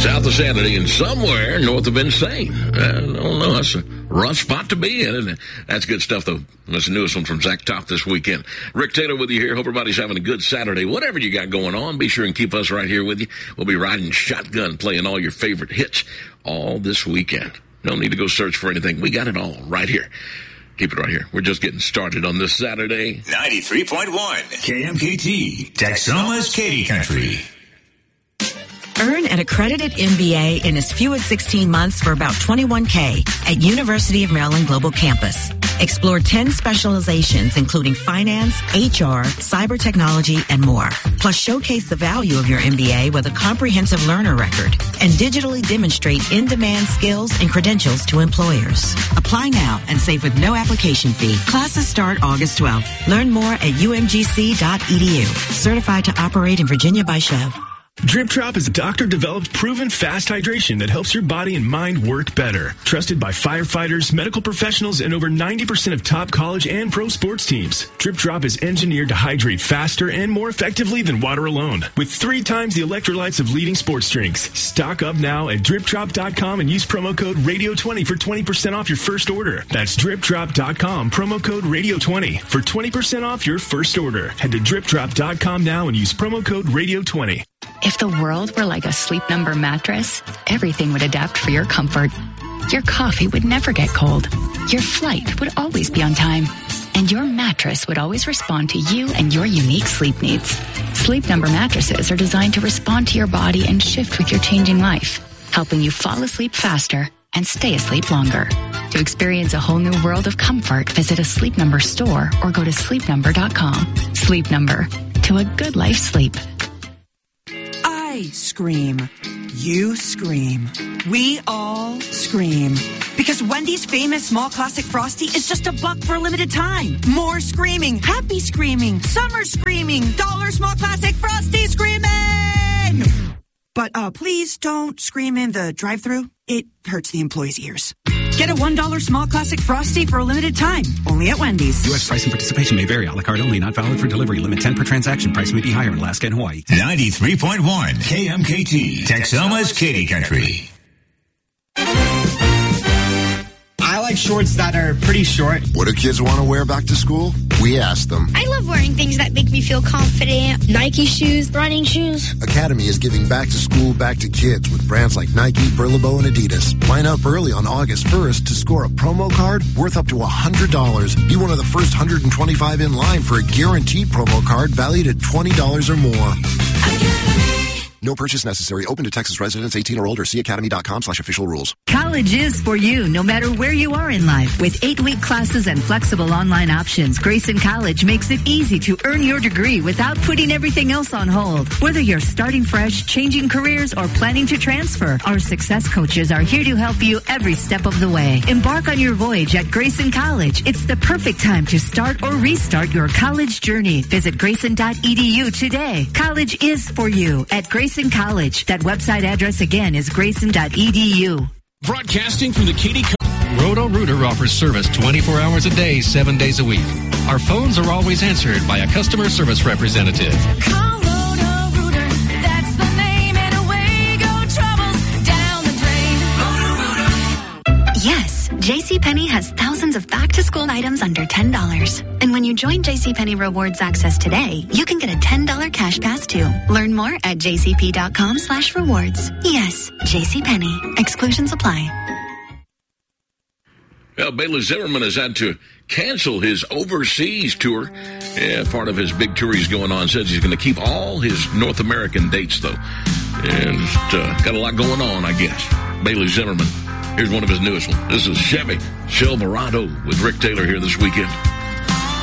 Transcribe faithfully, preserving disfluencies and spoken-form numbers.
South of Sanity and somewhere north of Insane. I don't know. That's a rough spot to be in, isn't it? That's good stuff, though. That's the newest one from Zach Top this weekend. Rick Taylor with you here. Hope everybody's having a good Saturday. Whatever you got going on, be sure and keep us right here with you. We'll be riding shotgun, playing all your favorite hits all this weekend. No need to go search for anything. We got it all right here. Keep it right here. We're just getting started on this Saturday. ninety-three point one K M K T, Texoma's Katy Country. Earn an accredited M B A in as few as sixteen months for about twenty-one K at University of Maryland Global Campus. Explore ten specializations, including finance, H R, cyber technology, and more. Plus, showcase the value of your M B A with a comprehensive learner record and digitally demonstrate in-demand skills and credentials to employers. Apply now and save with no application fee. Classes start August twelfth. Learn more at U M G C dot E D U. Certified to operate in Virginia by Chev. Drip Drop is a doctor-developed, proven fast hydration that helps your body and mind work better. Trusted by firefighters, medical professionals, and over ninety percent of top college and pro sports teams. Drip Drop is engineered to hydrate faster and more effectively than water alone, with three times the electrolytes of leading sports drinks. Stock up now at drip drop dot com and use promo code radio twenty for twenty percent off your first order. That's drip drop dot com, promo code radio twenty for twenty percent off your first order. Head to drip drop dot com now and use promo code radio twenty. If the world were like a Sleep Number mattress, everything would adapt for your comfort. Your coffee would never get cold. Your flight would always be on time. And your mattress would always respond to you and your unique sleep needs. Sleep Number mattresses are designed to respond to your body and shift with your changing life, helping you fall asleep faster and stay asleep longer. To experience a whole new world of comfort, visit a Sleep Number store or go to sleep number dot com. Sleep Number. To a good life sleep. I scream. You scream. We all scream. Because Wendy's famous small classic Frosty is just a buck for a limited time. More screaming. Happy screaming. Summer screaming. Dollar small classic Frosty screaming! But uh, please don't scream in the drive-thru. It hurts the employees' ears. Get a one dollar small classic Frosty for a limited time. Only at Wendy's. U S price and participation may vary. A la carte only. Not valid for delivery. Limit ten per transaction. Price may be higher in Alaska and Hawaii. ninety-three point one K M K T, Texoma's Katy Country. I like shorts that are pretty short. What do kids want to wear back to school? We asked them. I love wearing things that make me feel confident. Nike shoes, running shoes. Academy is giving back to school back to kids with brands like Nike, Burlebo, and Adidas. Line up early on August first to score a promo card worth up to one hundred dollars. Be one of the first one hundred twenty-five in line for a guaranteed promo card valued at twenty dollars or more. Academy. No purchase necessary. Open to Texas residents eighteen or older. See academy dot com slash official rules. College is for you, no matter where you are in life. With eight-week classes and flexible online options, Grayson College makes it easy to earn your degree without putting everything else on hold. Whether you're starting fresh, changing careers, or planning to transfer, our success coaches are here to help you every step of the way. Embark on your voyage at Grayson College. It's the perfect time to start or restart your college journey. Visit grayson dot e d u today. College is for you at Grayson College. That website address again is grayson dot e d u. Broadcasting from the Katy Country. Roto-Rooter offers service twenty-four hours a day, seven days a week. Our phones are always answered by a customer service representative. Call Roto-Rooter, that's the name, and away go troubles down the drain. Roto-Rooter. Yes, JCPenney has thousands of back-to-school items under ten dollars. And when you join JCPenney Rewards Access today, you can get a ten dollars cash pass too. Learn more at j c p dot com slash rewards. Yes, JCPenney. Exclusions apply. Well, Bailey Zimmerman has had to cancel his overseas tour. Yeah, part of his big tour he's going on. Says he's going to keep all his North American dates, though. And just, uh, got a lot going on, I guess. Bailey Zimmerman. Here's one of his newest ones. This is Chevy Silverado with Rick Taylor here this weekend.